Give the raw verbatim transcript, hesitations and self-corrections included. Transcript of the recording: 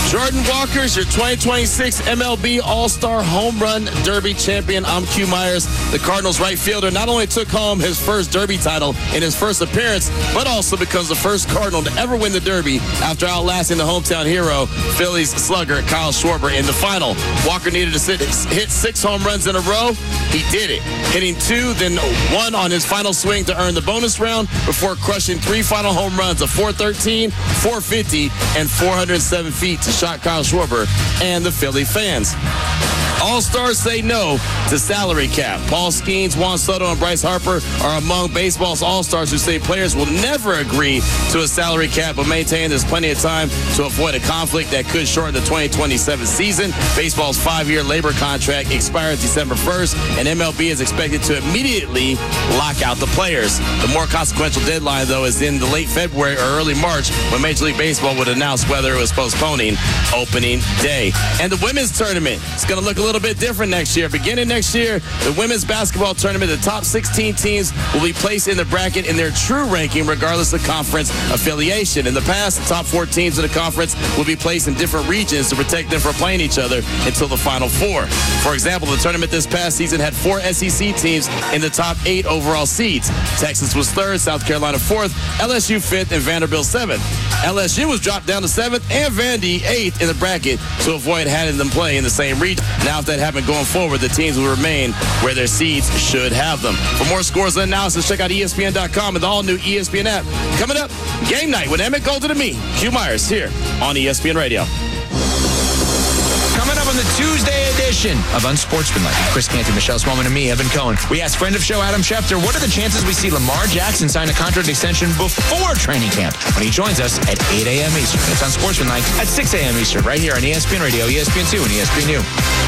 Jordan Walker's your twenty twenty-six M L B All-Star Home Run Derby champion. I'm Q Myers. The Cardinals right fielder not only took home his first Derby title in his first appearance, but also becomes the first Cardinal to ever win the Derby after outlasting the hometown hero, Phillies slugger Kyle Schwarber, in the final. Walker needed to sit, hit six home runs in a row. He did it, hitting two, then one on his final swing to earn the bonus round before crushing three final home runs of four thirteen, four fifty, and four hundred seven feet to shock Kyle Schwarber and the Philly fans. All-Stars say no to salary cap. Paul Skeens, Juan Soto, and Bryce Harper are among baseball's All-Stars who say players will never agree to a salary cap, but maintain there's plenty of time to avoid a conflict that could shorten the twenty twenty-seven season. Baseball's five-year labor contract expires December first, and M L B is expected to immediately lock out the players. The more consequential deadline, though, is in the late February or early March, when Major League Baseball would announce whether it was postponing opening day. And the women's tournament is going to look a little bit different next year. Beginning next year, the women's basketball tournament, the top sixteen teams will be placed in the bracket in their true ranking regardless of conference affiliation. In the past, the top four teams in the conference will be placed in different regions to protect them from playing each other until the Final Four. For example, the tournament this past season had four S E C teams in the top eight overall seeds. Texas was third, South Carolina fourth, L S U fifth, and Vanderbilt seventh. L S U was dropped down to seventh and Vandy eighth in the bracket to avoid having them play in the same region. Now, if that happened going forward, the teams will remain where their seeds should have them. For more scores and analysis, check out E S P N dot com and the all-new E S P N app. Coming up, Game Night with Emmett Golden and me, Q Myers, here on E S P N Radio. Coming up on the Tuesday edition of Unsportsmanlike, Chris Canty, Michelle Swellman, and me, Evan Cohen. We asked friend of show Adam Schefter, what are the chances we see Lamar Jackson sign a contract extension before training camp when he joins us at eight a.m. Eastern. It's Unsportsmanlike at six a.m. Eastern, right here on E S P N Radio, E S P N two, and E S P N U.